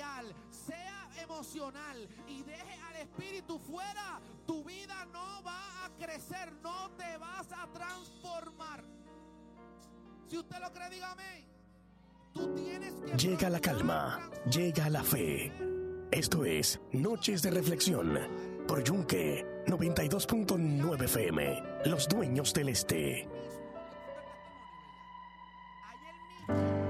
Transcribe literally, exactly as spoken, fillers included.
mental, sea emocional y deje al espíritu fuera, tu vida no va a crecer, no te vas a transformar. Si usted lo cree, diga amén. Tú tienes que llega la calma, llega la fe. Esto es Noches de Reflexión por Yunque noventa y dos punto nueve F M, los dueños del este.